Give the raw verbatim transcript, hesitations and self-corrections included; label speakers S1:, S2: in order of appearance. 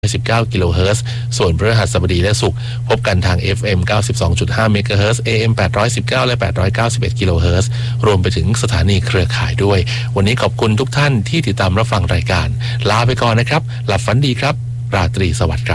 S1: สิบเก้ากิโลเฮิรตซ์ส่วนพฤหัสบดีและศุกร์พบกันทาง เอฟ เอ็ม เก้าสิบสองจุดห้า เมกะเฮิรตซ์ เอ เอ็ม แปดร้อยสิบเก้า และ แปดร้อยเก้าสิบเอ็ด กิโลเฮิรตซ์รวมไปถึงสถานีเครือข่ายด้วยวันนี้ขอบคุณทุกท่านที่ติดตามรับฟังรายการลาไปก่อนนะครับหลับฝันดีครับราตรีสวัสดิ์ครับ